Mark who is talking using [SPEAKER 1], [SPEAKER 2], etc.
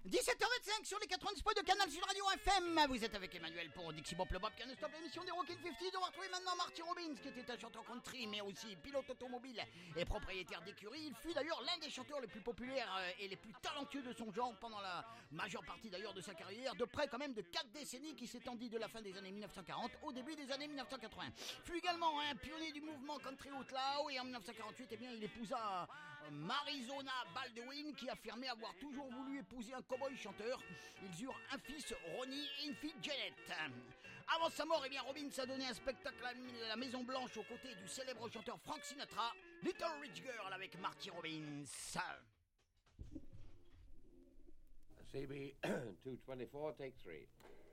[SPEAKER 1] 17h25 sur les 90 points de Canal Sud Radio FM. Vous êtes avec Emmanuel pour Dixie Bop le Bop qui stop l'émission des Rockin' 50. On va retrouver maintenant Marty Robbins qui était un chanteur country mais aussi pilote automobile et propriétaire d'écurie. Il fut d'ailleurs l'un des chanteurs les plus populaires et les plus talentueux de son genre pendant la majeure partie d'ailleurs de sa carrière, de près quand même de 4 décennies qui s'étendit de la fin des années 1940 au début des années 1980. Fut également un pionnier du mouvement country outlaw et en 1948 il épousa Marizona Baldwin qui affirmait avoir toujours voulu épouser un cowboy chanteur. Ils eurent un fils, Ronnie, et une fille, Janet. Avant sa mort, Robbins a donné un spectacle à la Maison Blanche aux côtés du célèbre chanteur Frank Sinatra, Little Rich Girl avec Marty Robbins.
[SPEAKER 2] CB 224, take 3.